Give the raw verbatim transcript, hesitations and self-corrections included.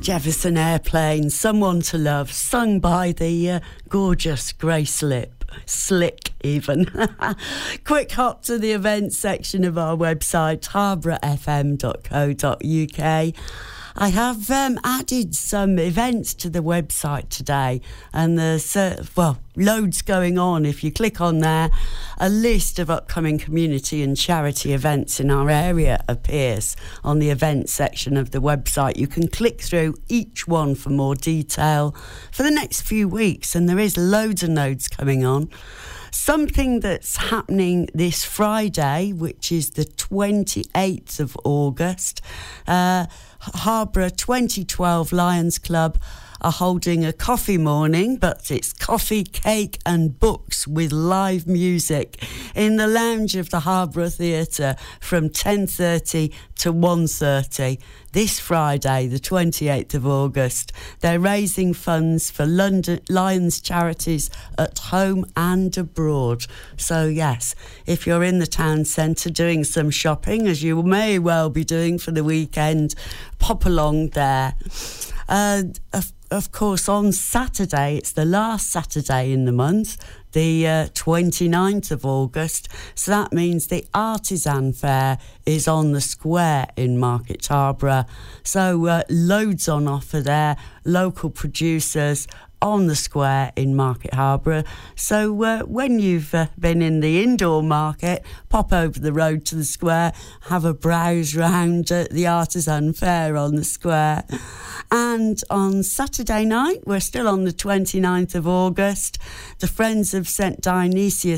Jefferson Airplane, Someone to Love, sung by the uh, gorgeous Grace Lip, Slick even. Quick hop to the events section of our website, harborough f m dot co dot u k. I have um, added some events to the website today, and there's, uh, well, loads going on. If you click on there, a list of upcoming community and charity events in our area appears on the events section of the website. You can click through each one for more detail for the next few weeks, and there is loads and loads coming on. Something that's happening this Friday, which is the twenty-eighth of August, uh, Harborough twenty twelve Lions Club are holding a coffee morning, but it's coffee, cake and books with live music in the lounge of the Harborough Theatre from ten thirty to one thirty this Friday, the twenty-eighth of August. They're raising funds for London Lions charities at home and abroad. So yes, if you're in the town centre doing some shopping, as you may well be doing for the weekend, pop along there. Uh, of, of course, on Saturday, it's the last Saturday in the month, the uh, twenty-ninth of August. So that means the Artisan Fair is on the square in Market Harborough. So uh, loads on offer there, local producers on the square in Market Harborough. So uh, when you've uh, been in the indoor market, pop over the road to the square, have a browse round at the Artisan Fair on the square. And on Saturday night, we're still on the twenty-ninth of August, the Friends of St Dionysius